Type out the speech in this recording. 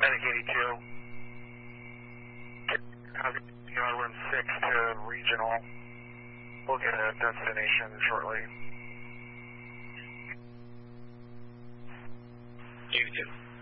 Medic 82. Room 6 to regional. We'll get a destination shortly. 82.